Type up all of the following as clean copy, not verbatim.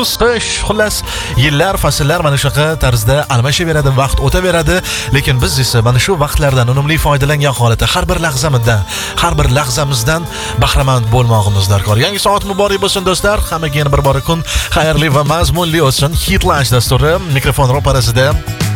kuz, qish, xullas yillar, fasllar mana shunaqa tarzda almashaveradi, vaqt o'taveradi, lekin biz esa mana shu vaqtlardan unumli foydalangan holatda har bir lahzamizdan bahramand bo'lmog'imiz darkor. Yangi soat muborak bo'lsin do'stlar. Hammaga yana bir bor kun xayrli va mazmunli o'tsin. Hitlash dasturi mikrofon ro'parasida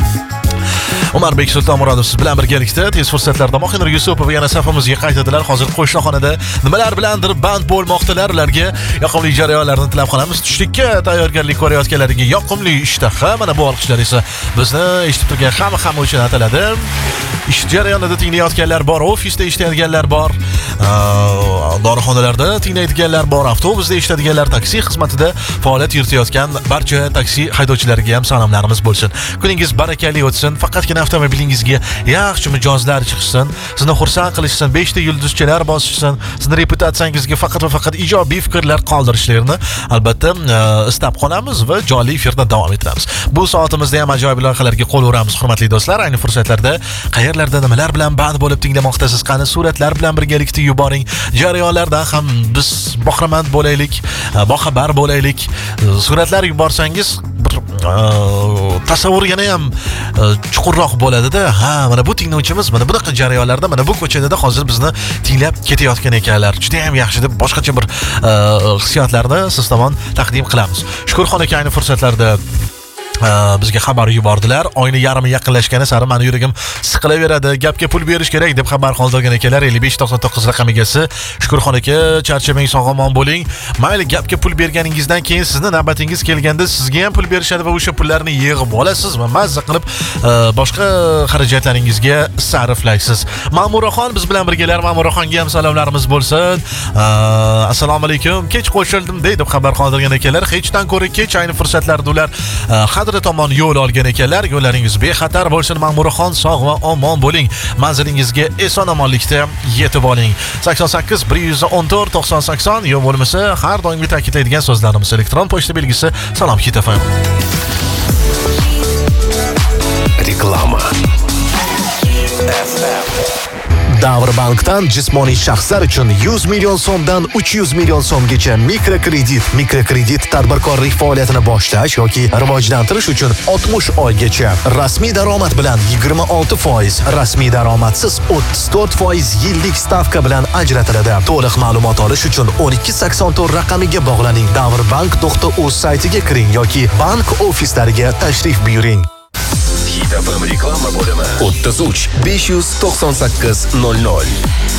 Umarbek Sultonmurodov siz bilan birgalikda tez fursatlarda Mohinur Yusupov yana safimizga qaytadilar. Hozir qo'shnixonada nimalar bilandir band bo'lmoqdalar. Ularga yoqimli jarayonlarni tilab qolamiz. Tushlikka tayyorgarlik ko'rayotganlarga yoqimli ishtaha. Mana bu olqishlar esa bizni eshitib turgan hamma uchun ataladi. Ish jarayonida tinglayotganlar bor, ofisda ishlayotganlar bor, dorixonalarda tinglaydiganlar bor, avtobusda ishlashadiganlar, taksi xizmatida faoliyat yuritayotgan barcha taksi haydovchilariga ham salomlarimiz bo'lsin. Kuningiz barakali o'tsin. Faqatgina avtomobilingizga yaxshi mijozlar chiqsin, sizni xursand qilishsin, 5 ta yulduzchalar bosishsin, sizni reputatsiyangizga faqat va faqat ijobiy fikrlar qoldirishlarini albatta istab qolamiz va jonli efirda davom etamiz. Bu soatimizda ham ajoyib loyihalarga qo'l uramiz, hurmatli do'stlar. Ayni fursatlarda qayerlarda nimalar bilan band bo'lib tinglamoqdasiz? Qani suratlar bilan birgalikda yuboring. Jarayonlardan ham biz bahramand bo'laylik, boxabar bo'laylik. Suratlar yuborsangiz tasavvur yana ham chuqurroq bo'ladida. Ha, mana bu tinglovchimiz mana bunaqa jarayonlarda, mana bu ko'chada hozir bizni tinglab ketayotgan ekanlar. Juda ham yaxshi deb boshqacha bir hissiyotlarni siz tomon taqdim qilamiz. Shukurxon aka ayni fursatlarda bizga xabar yubordilar. Oyni yarmi yaqinlashgani sari meni yuragim siqilaveradi. Gapga pul berish kerak deb xabar qoldirgan ekanlar. 5599 raqam egasi. Shukurxon aka, charchamang, sog'-omon bo'ling. Mayli, gapga pul berganingizdan keyin sizni navbatingiz kelganda sizga ham pul berishadi va o'sha pullarni yig'ib olasiz va mazza qilib boshqa xarajatlaringizga sarflaysiz. Ma'muraxon biz bilan birgalar. Ma'muraxonga ham salomlarimiz bo'lsin. Assalomu alaykum. Kech qo'shildim deb xabar qoldirgan ekanlar. Hechdan ko'ra kech ayni fursatlarda ular tomon yo'l olgan ekanlar. Yo'llaringiz bexatar bo'lsin. Ma'muraxon, sog' va omon bo'ling. Manzilingizga eson-omonlikda yetib oling. 88 114 9080 yo bo'lmasa har doimgi ta'kidlaydigan so'zlarimiz elektron pochta belgisi Salom Hit FM. Reklama. Davr Bankdan jismoniy shaxslar uchun 100 million so'mdan 300 million so'mgacha mikrokredit tadbirkorlik faoliyatini boshlash yoki rivojlantirish uchun 60 oygacha, rasmiy daromad bilan 26%, rasmiy daromadsiz 34% yillik stavka bilan ajratiladi. To'liq ma'lumot olish uchun 1284 raqamiga bog'laning. davrbank.uz saytiga kiring yoki bank ofislariga tashrif buyuring. Hit FM reklama bo'limi 33 598 00.